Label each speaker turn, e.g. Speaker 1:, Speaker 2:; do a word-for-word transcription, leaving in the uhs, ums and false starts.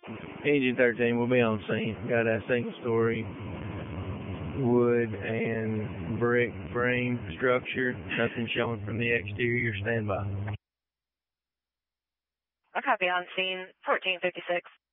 Speaker 1: Engine thirteen will be on scene. Got a single story wood and brick frame structure. Nothing showing from the exterior. Stand by.
Speaker 2: I copy on scene, fourteen fifty-six.